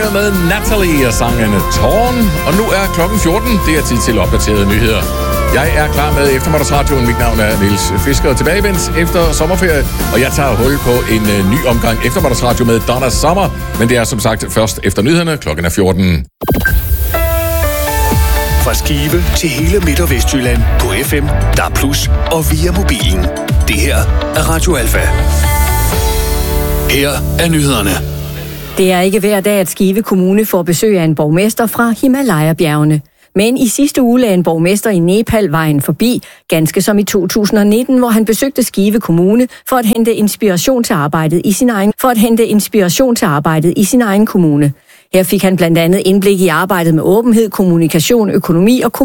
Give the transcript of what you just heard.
Fire med Natalie og sangen Torn. Og nu er klokken 14. Det er tid til opdaterede nyheder. Jeg er klar med eftermiddagsradioen. Mit navn er Niels Fisker, tilbagevendt efter sommerferie. Og jeg tager hul på en ny omgang eftermiddagsradio med Donna Summer. Men det er som sagt først efter nyhederne. Klokken er 14. Fra Skive til hele Midt- og Vestjylland på FM, DAB+ og via mobilen. Det her er Radio Alfa. Her er nyhederne. Det er ikke hver dag, at Skive Kommune får besøg af en borgmester fra Himalaya-bjergene. Men i sidste uge lagde en borgmester i Nepal vejen forbi, ganske som i 2019, hvor han besøgte Skive Kommune for at hente inspiration til arbejdet i sin egen kommune. Her fik han blandt andet indblik i arbejdet med åbenhed, kommunikation, økonomi og